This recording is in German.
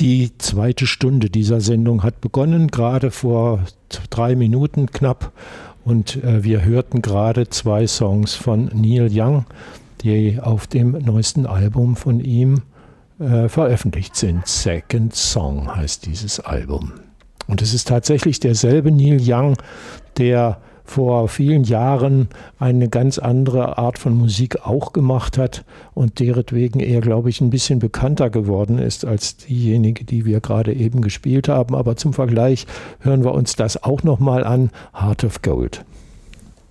Die zweite Stunde dieser Sendung hat begonnen, gerade vor 3 Minuten knapp. Und wir hörten gerade 2 Songs von Neil Young, die auf dem neuesten Album von ihm veröffentlicht sind. Second Song heißt dieses Album. Und es ist tatsächlich derselbe Neil Young, der vor vielen Jahren eine ganz andere Art von Musik auch gemacht hat und deretwegen er, glaube ich, ein bisschen bekannter geworden ist als diejenige, die wir gerade eben gespielt haben. Aber zum Vergleich hören wir uns das auch nochmal an, Heart of Gold.